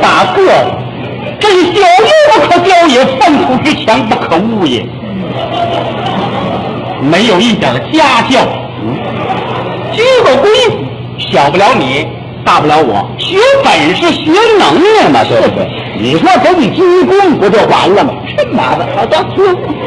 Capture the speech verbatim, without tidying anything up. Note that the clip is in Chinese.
大个子，真小人不可教也，粪土之强不可污也。没有一点家教，居个规矩，小不了你，大不了我，学本事学能耐嘛，对不对？ 你说给你鞠躬不就完了吗？真麻烦，好的。